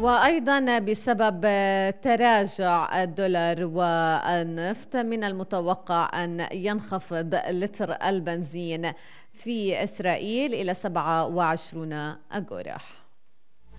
وأيضا بسبب تراجع الدولار والنفط من المتوقع أن ينخفض لتر البنزين في إسرائيل إلى 27 أغورا.